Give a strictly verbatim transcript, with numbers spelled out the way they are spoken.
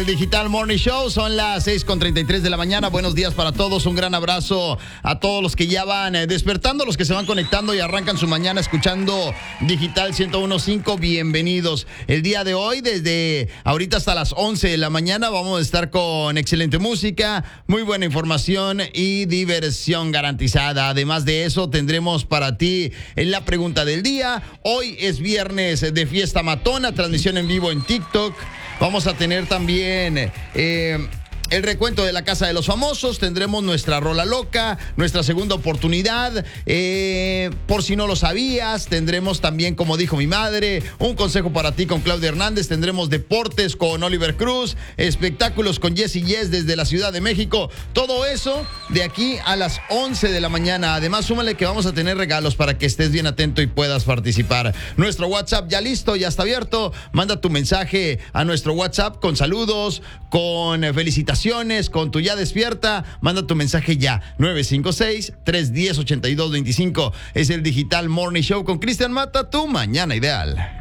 el Digital Morning Show. Son las seis con treinta y tres de la mañana. Buenos días para todos. Un gran abrazo a todos los que ya van eh, despertando, los que se van conectando y arrancan su mañana escuchando Digital ciento uno punto cinco. Bienvenidos. El día de hoy, desde ahorita hasta las once de la mañana, vamos a estar con excelente música, muy buena información y diversión garantizada. Además de eso, tendremos para ti en la pregunta del día. Hoy es viernes de fiesta matona, transmisión en vivo en TikTok. Vamos a tener también eh, el recuento de la Casa de los Famosos. Tendremos nuestra rola loca, nuestra segunda oportunidad. Eh, por si no lo sabías, tendremos también, como dijo mi madre, un consejo para ti con Claudia Hernández. Tendremos deportes con Oliver Cruz, espectáculos con Jessy Yes desde la Ciudad de México. Todo eso de aquí a las once de la mañana. Además, súmale que vamos a tener regalos para que estés bien atento y puedas participar. Nuestro WhatsApp ya listo, ya está abierto. Manda tu mensaje a nuestro WhatsApp con saludos, con felicitaciones, con tu ya despierta. Manda tu mensaje ya. nueve cinco seis, tres uno cero, ocho dos dos cinco. Es el Digital Morning Show con Cristian Mata, tu mañana ideal.